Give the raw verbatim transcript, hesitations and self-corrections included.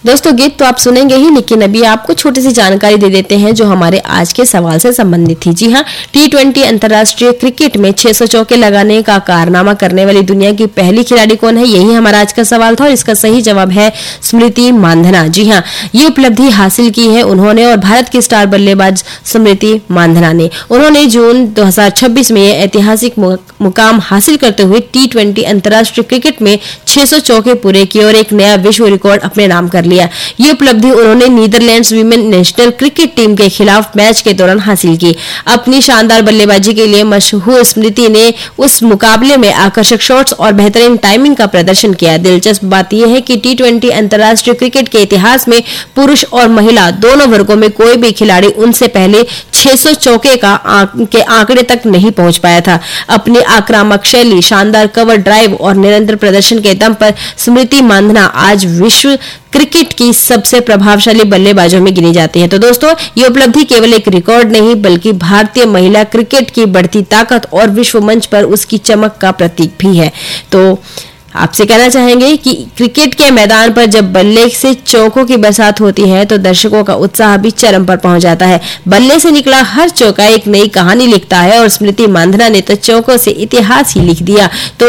दोस्तों गीत तो आप सुनेंगे ही, लेकिन अभी आपको छोटी सी जानकारी दे देते हैं जो हमारे आज के सवाल से संबंधित थी। जी हाँ, टी ट्वेंटी अंतर्राष्ट्रीय क्रिकेट में छह सौ चौके लगाने का कारनामा करने वाली दुनिया की पहली खिलाड़ी कौन है, यही हमारा आज का सवाल था और इसका सही जवाब है स्मृति मांधना। जी हाँ, ये उपलब्धि हासिल की है उन्होंने और भारत की स्टार बल्लेबाज स्मृति मांधना ने। उन्होंने जून दो हज़ार छब्बीस में यह ऐतिहासिक मुकाम हासिल करते हुए टी ट्वेंटी अंतर्राष्ट्रीय क्रिकेट में छह सौ चौके पूरे किए और एक नया विश्व रिकॉर्ड अपने नाम कर लिया। ये उपलब्धि उन्होंने Netherlands women national cricket team के खिलाफ मैच के दौरान हासिल की। अपनी शानदार बल्लेबाजी के लिए मशहूर स्मृति ने उस मुकाबले में आकर्षक शॉट्स और बेहतरीन टाइमिंग का प्रदर्शन किया। दिलचस्प बात यह है कि टी ट्वेंटी अंतर्राष्ट्रीय क्रिकेट के इतिहास में पुरुष और महिला दोनों वर्गों में कोई भी खिलाड़ी उनसे पहले छह सौ चौके का के आंकड़े तक नहीं पहुंच पाया था। अपनी आक्रामक शैली, शानदार कवर ड्राइव और निरंतर प्रदर्शन के दम पर स्मृति मांधना आज विश्व क्रिकेट की सबसे प्रभावशाली बल्लेबाजों में गिनी जाती है। तो दोस्तों, ये उपलब्धि केवल एक रिकॉर्ड नहीं बल्कि भारतीय महिला क्रिकेट की बढ़ती ताकत और विश्व मंच पर उसकी चमक का प्रतीक भी है। तो आपसे कहना चाहेंगे कि क्रिकेट के मैदान पर जब बल्ले से चौकों की बरसात होती है तो दर्शकों का उत्साह भी चरम पर पहुंच जाता है। बल्ले से निकला हर चौका एक नई कहानी लिखता है और स्मृति मांधना ने तो चौकों से इतिहास ही लिख दिया। तो